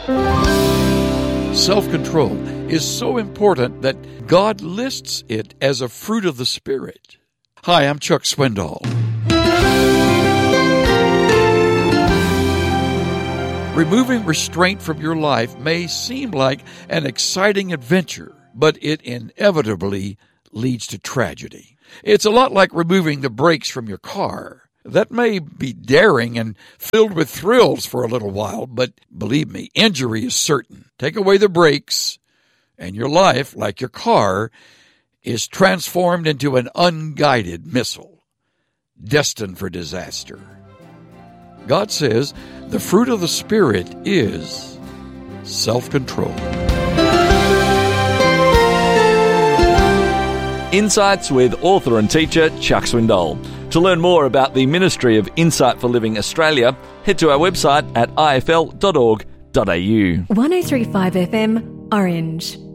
Self-control is so important that God lists it as a fruit of the Spirit. Hi, I'm Chuck Swindoll. Removing restraint from your life may seem like an exciting adventure, but it inevitably leads to tragedy. It's a lot like removing the brakes from your car. That may be daring and filled with thrills for a little while, but believe me, injury is certain. Take away the brakes, and your life, like your car, is transformed into an unguided missile, destined for disaster. God says the fruit of the Spirit is self-control. Insights with author and teacher Chuck Swindoll. To learn more about the Ministry of Insight for Living Australia, head to our website at ifl.org.au. 103.5 FM, Orange.